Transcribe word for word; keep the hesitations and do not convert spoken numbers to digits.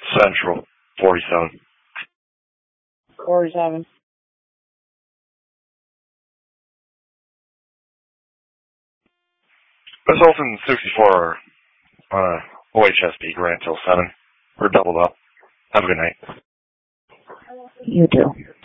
Central, forty-seven. forty-seven. This Olsen sixty-four uh, O H S P Grand Hill seven. We're doubled up. Have a good night. You too.